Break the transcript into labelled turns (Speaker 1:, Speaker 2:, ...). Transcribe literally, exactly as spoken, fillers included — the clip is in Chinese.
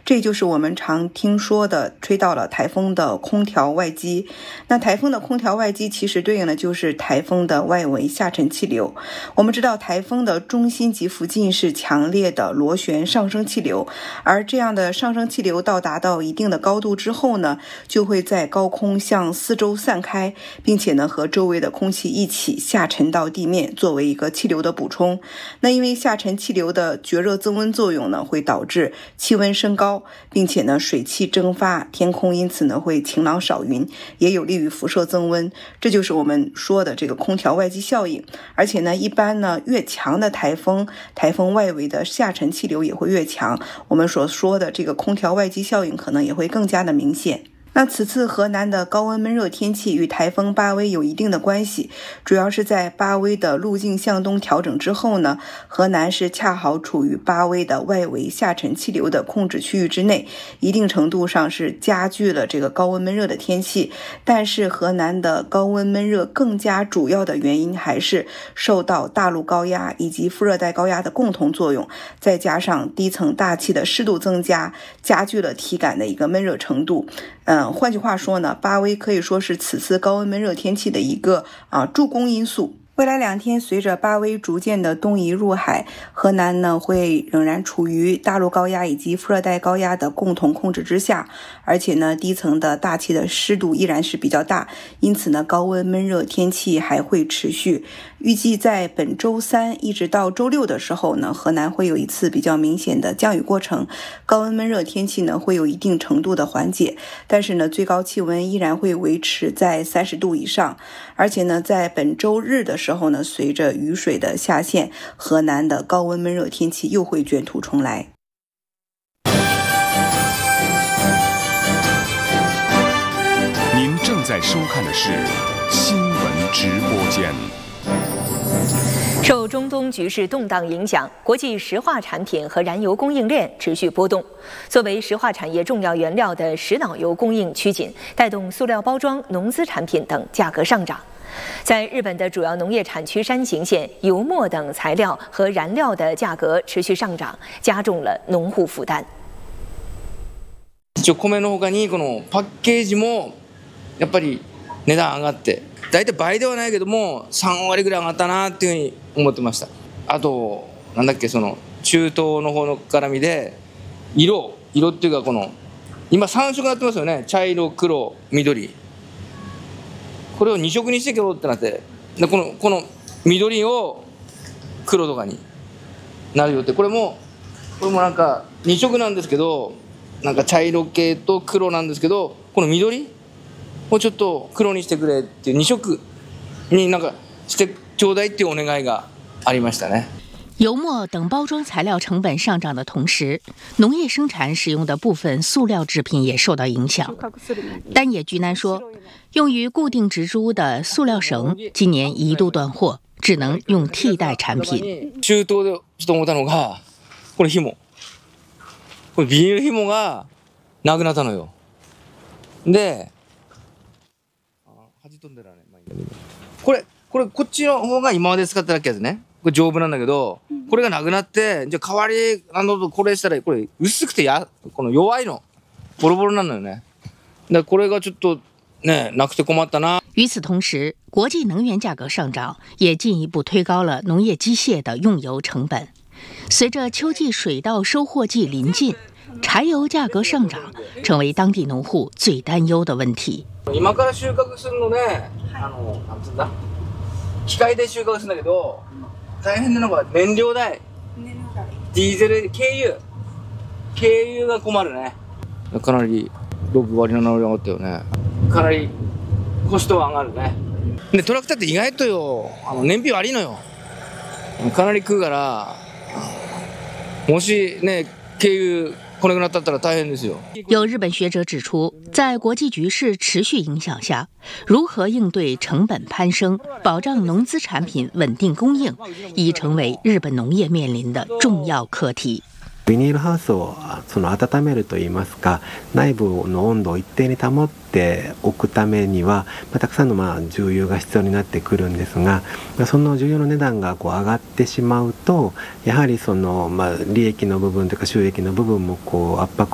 Speaker 1: 这就是我们常听说的吹到了台风的空调外机。那台风的空调外机其实对应的就是台风的外围下沉气流。我们知道台风的中心极附近是强烈的螺旋上升气流，而这样的上升气流到达到一定的高度之后呢，就会在高空向四周散开，并且呢和周围的空气一起下沉到地面，作为一个气流的补充。那因为下沉气流的绝热增温作用呢，会导致气温升高，并且呢水汽蒸发，天空因此呢会晴朗少云，也有利于辐射增温。这就是我们说的这个空调外机效应。而且呢一般呢越强的台风，台风外围的下沉气流也会越强，我们所说的这个空调外机效应可能也会更加的明显。那此次河南的高温闷热天气与台风巴威有一定的关系，主要是在巴威的路径向东调整之后呢，河南是恰好处于巴威的外围下沉气流的控制区域之内，一定程度上是加剧了这个高温闷热的天气。但是河南的高温闷热更加主要的原因还是受到大陆高压以及副热带高压的共同作用，再加上低层大气的湿度增加，加剧了体感的一个闷热程度。嗯，换句话说呢，巴威可以说是此次高温闷热天气的一个啊助攻因素。未来两天，随着巴威逐渐的东移入海，河南呢会仍然处于大陆高压以及副热带高压的共同控制之下，而且呢低层的大气的湿度依然是比较大，因此呢高温闷热天气还会持续。预计在本周三一直到周六的时候呢，河南会有一次比较明显的降雨过程，高温闷热天气呢会有一定程度的缓解，但是呢最高气温依然会维持在三十度以上。而且呢在本周日的时候呢，随着雨水的下陷，河南的高温闷热天气又会卷土重来。
Speaker 2: 您正在收看的是新闻直播间。
Speaker 3: 受中东局势动荡影响，国际石化产品和燃油供应链持续波动。作为石化产业重要原料的石脑油供应趋紧，带动塑料包装、农资产品等价格上涨。在日本的主要农业产区山形县，油墨等材料和燃料的价格持续上涨，加重了农户负担。
Speaker 4: 一応米の他にこのパッケージもやっぱり値段上がって、だいたい倍ではないけどもさん割ぐらい上がったなっていうふうに思ってました。あとなんだっけ、その中東の方の絡みで色色っていうか、この今さん色になってますよね。茶色、黒、緑。これをに色にしていけようってなって、でこのこの緑を黒とかになるよって、これもこれもなんかに色なんですけど、なんか茶色系と黒なんですけど、この緑をちょっと黒にしてくれっていうに色になんかしてちょうだいっていうお願いがありましたね。
Speaker 5: 油墨等包装材料成本上涨的同时，农业生产使用的部分塑料制品也受到影响。丹野居南说，用于固定植株的塑料绳今年一度断货，只能用替代产品。
Speaker 4: 中東でちょっと思ったのが、これ紐、これビニール紐がなくなったのよ。で、これこれこっちの方が今まで使ってたやつね。これ丈夫なんだけど、これがなくなって、じゃあ代わりあのこれしたらこれ薄くてやこの弱いのボロボロなのよね。だこれがちょっとねなくて困ったな。
Speaker 5: 与此同时，国际能源价格上涨也进一步推高了农业机械的用油成本。随着秋季水稻收获季临近，柴油价格上涨成为当地农户最担忧的问题。
Speaker 4: 今から収穫するのね、あのなんつうんだ、機械で収穫するんだけど、大変なのが燃料代、ディーゼル、軽油、軽油が困るね。かなりろく割、なな割上がったよね。かなりコストは上がるね。でトラクターって意外とよ、あの燃費悪いのよ。かなり食うから、もしね軽油
Speaker 5: 有日本学者指出，在国际局势持续影响下，如何应对成本攀升，保障农资产品稳定供应，已成为日本农业面临的重要课题。
Speaker 6: ビニールハウスをその温めるといいますか、内部の温度を一定に保っておくためには、まあ、たくさんのまあ重油が必要になってくるんですが、まあ、その重油の値段がこう上がってしまうと、やはりそのまあ利益の部分というか収益の部分もこう圧迫